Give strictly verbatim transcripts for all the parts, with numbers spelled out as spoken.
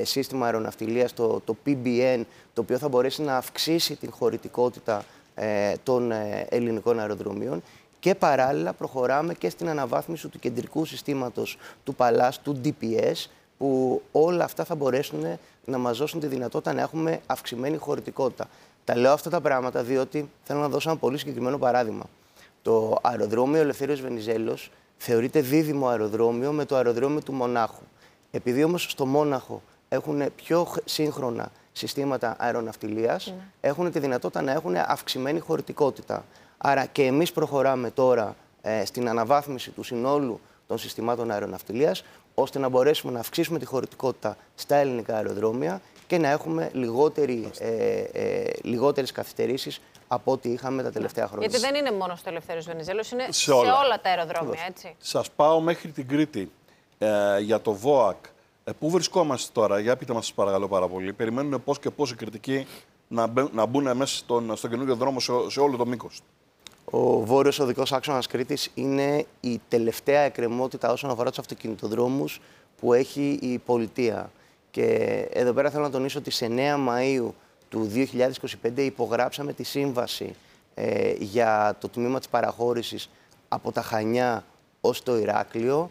σύστημα αεροναυτιλίας, το, το πι μπι εν, το οποίο θα μπορέσει να αυξήσει την χωρητικότητα ε, των ε, ελληνικών αεροδρομίων. Και παράλληλα προχωράμε και στην αναβάθμιση του κεντρικού συστήματος του Παλάς, του ντι πι ες, που όλα αυτά θα μπορέσουν να μας δώσουν τη δυνατότητα να έχουμε αυξημένη χωρητικότητα. Τα λέω αυτά τα πράγματα διότι θέλω να δώσω ένα πολύ συγκεκριμένο παράδειγμα. Το αεροδρόμιο Ελευθέριος Βενιζέλος θεωρείται δίδυμο αεροδρόμιο με το αεροδρόμιο του Μονάχου. Επειδή όμως στο Μόναχο έχουν πιο σύγχρονα συστήματα αεροναυτιλίας, mm. έχουν τη δυνατότητα να έχουν αυξημένη χωρητικότητα. Άρα και εμείς προχωράμε τώρα ε, στην αναβάθμιση του συνόλου των συστημάτων αεροναυτιλίας, ώστε να μπορέσουμε να αυξήσουμε τη χωρητικότητα στα ελληνικά αεροδρόμια και να έχουμε λιγότερη, ε, ε, λιγότερες καθυστερήσεις από ό,τι είχαμε τα τελευταία χρόνια. Γιατί δεν είναι μόνο στο Ελευθέριος Βενιζέλος, είναι σε όλα, σε όλα τα αεροδρόμια, έτσι. Σας πάω μέχρι την Κρήτη ε, για το ΒΟΑΚ. Ε, πού βρισκόμαστε τώρα, για πείτε μας σας παρακαλώ πάρα πολύ. Περιμένουν πώς και πώς οι κριτικοί να, μπαι, να μπουν μέσα στον, στον καινούριο δρόμο σε, σε όλο το μήκος. Ο βόρειος οδικός άξονας Κρήτης είναι η τελευταία εκκρεμότητα όσον αφορά τους αυτοκινητοδρόμους που έχει η πολιτεία. Και εδώ πέρα θέλω να τονίσω ότι σε εννέα Μαΐου του δύο χιλιάδες είκοσι πέντε υπογράψαμε τη σύμβαση ε, για το τμήμα της παραχώρησης από τα Χανιά ως το Ηράκλειο.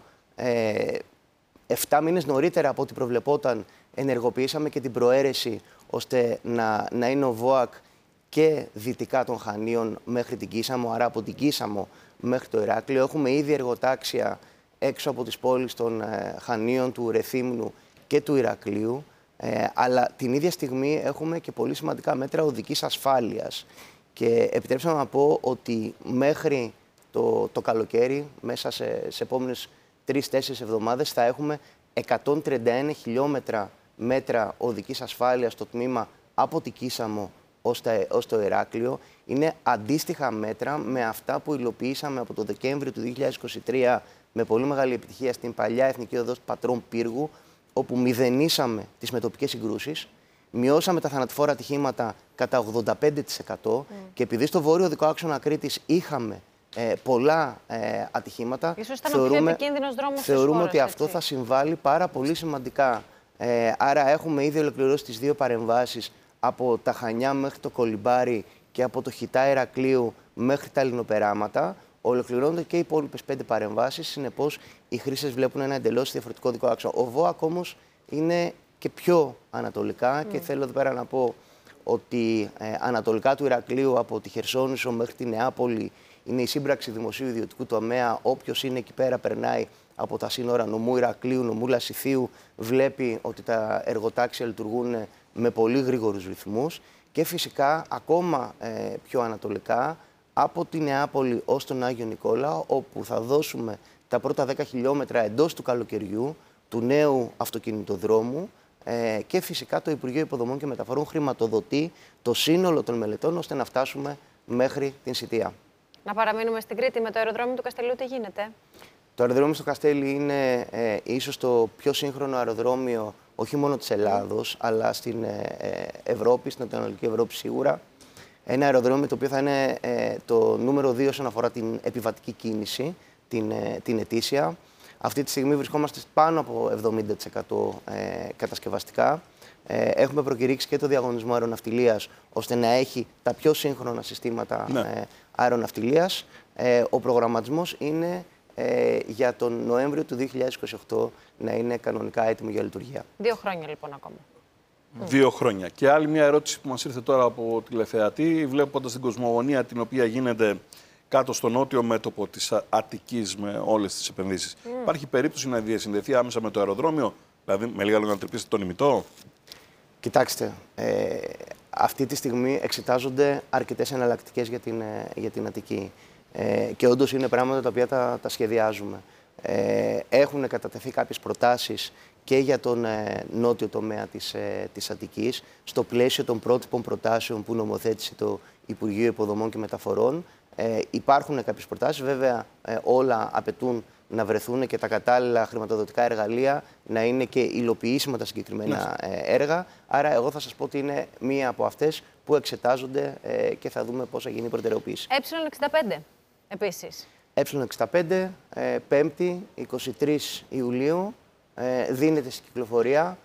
Ε, Εφτά μήνες νωρίτερα από ό,τι προβλεπόταν ενεργοποιήσαμε και την προαίρεση ώστε να, να είναι ο ΒΟΑΚ και δυτικά των Χανίων μέχρι την Κίσαμο, άρα από την Κίσαμο μέχρι το Ηράκλειο. Έχουμε ήδη εργοτάξια έξω από τις πόλεις των ε, Χανίων, του Ρεθύμνου και του Ηρακλείου, ε, αλλά την ίδια στιγμή έχουμε και πολύ σημαντικά μέτρα οδικής ασφάλειας. Και επιτρέψτε να πω ότι μέχρι το, το καλοκαίρι, μέσα σε, σε επόμενες τρεις-τέσσερις εβδομάδες, θα έχουμε εκατόν τριάντα ένα χιλιόμετρα μέτρα οδικής ασφάλειας στο τμήμα από την Κίσαμο ως, τα, ως το Ηράκλειο. Είναι αντίστοιχα μέτρα με αυτά που υλοποιήσαμε από το Δεκέμβριο του δύο χιλιάδες είκοσι τρία με πολύ μεγάλη επιτυχία στην παλιά Εθνική Οδός Πατρών Πύργου, όπου μηδενίσαμε τις μετοπικές συγκρούσεις, μειώσαμε τα θανατηφόρα ατυχήματα κατά ογδόντα πέντε τοις εκατό mm. και επειδή στο βόρειο οδικό άξονα Κρήτης είχαμε ε, πολλά ε, ατυχήματα, ίσως ήταν θεωρούμε, ο πιο επικίνδυνος δρόμος θεωρούμε της χώρας, ότι αυτό έτσι. θα συμβάλλει πάρα πολύ σημαντικά. Ε, άρα έχουμε ήδη ολοκληρώσει τις δύο παρεμβάσεις από τα Χανιά μέχρι το Κολυμπάρι και από το Χιτά Ηρακλείου μέχρι τα Λινοπεράματα. Ολοκληρώνονται και οι υπόλοιπες πέντε παρεμβάσεις. Συνεπώς, οι χρήστες βλέπουν ένα εντελώς διαφορετικό οδικό άξονα. Ο ΒΟΑΚ όμως είναι και πιο ανατολικά mm. και θέλω εδώ πέρα να πω ότι ε, ανατολικά του Ηρακλείου από τη Χερσόνησο μέχρι τη Νεάπολη είναι η σύμπραξη δημοσίου ιδιωτικού τομέα. Όποιος είναι εκεί πέρα περνάει από τα σύνορα νομού Ηρακλείου, νομού Λασιθίου, βλέπει ότι τα εργοτάξια λειτουργούν με πολύ γρήγορους ρυθμούς. Και φυσικά ακόμα ε, πιο ανατολικά από τη Νεάπολη ως τον Άγιο Νικόλαο, όπου θα δώσουμε τα πρώτα δέκα χιλιόμετρα εντός του καλοκαιριού του νέου αυτοκινητοδρόμου ε, και φυσικά το Υπουργείο Υποδομών και Μεταφορών χρηματοδοτεί το σύνολο των μελετών ώστε να φτάσουμε μέχρι την Σιτία. Να παραμείνουμε στην Κρήτη. Με το αεροδρόμιο του Καστελιού τι γίνεται? Το αεροδρόμιο στο Καστέλι είναι ε, ίσως το πιο σύγχρονο αεροδρόμιο όχι μόνο της Ελλάδος, mm. αλλά στην ε, Ευρώπη, στην Ανατολική Ευρώπη σίγουρα. Ένα αεροδρόμιο το οποίο θα είναι ε, το νούμερο δύο όσον αφορά την επιβατική κίνηση, την, ε, την ετήσια. Αυτή τη στιγμή βρισκόμαστε πάνω από εβδομήντα τοις εκατό ε, κατασκευαστικά. Ε, έχουμε προκηρύξει και το διαγωνισμό αεροναυτιλίας, ώστε να έχει τα πιο σύγχρονα συστήματα ναι. ε, αεροναυτιλίας. Ε, ο προγραμματισμός είναι ε, για τον Νοέμβριο του δύο χιλιάδες είκοσι οκτώ να είναι κανονικά έτοιμο για λειτουργία. Δύο χρόνια λοιπόν ακόμα. Δύο χρόνια. Και άλλη μια ερώτηση που μας ήρθε τώρα από τηλεθεατή, βλέποντας την κοσμογονία την οποία γίνεται κάτω στο νότιο μέτωπο της Αττικής με όλες τις επενδύσεις. Mm. Υπάρχει περίπτωση να διασυνδεθεί άμεσα με το αεροδρόμιο, δηλαδή με λίγα λόγια να τρυπήσετε τον ημιτό? Κοιτάξτε, ε, αυτή τη στιγμή εξετάζονται αρκετές εναλλακτικές για την, ε, για την Αττική. Ε, και όντως είναι πράγματα τα οποία τα, τα σχεδιάζουμε. Ε, έχουν κατατεθεί κάποιες προτάσεις και για τον ε, νότιο τομέα της, ε, της Αττικής, στο πλαίσιο των πρότυπων προτάσεων που νομοθέτησε το Υπουργείο Υποδομών και Μεταφορών. Ε, υπάρχουν κάποιες προτάσεις, βέβαια ε, όλα απαιτούν να βρεθούν και τα κατάλληλα χρηματοδοτικά εργαλεία, να είναι και υλοποιήσιμα τα συγκεκριμένα ε, έργα. Άρα εγώ θα σας πω ότι είναι μία από αυτές που εξετάζονται ε, και θα δούμε πώς θα γίνει η προτεραιοποίηση. Ε εξήντα πέντε επίσης. Ε εξήντα πέντε, ε, Πέμπτη, εικοστή τρίτη Ιουλίου, ε, δίνεται στην κυκλοφορία.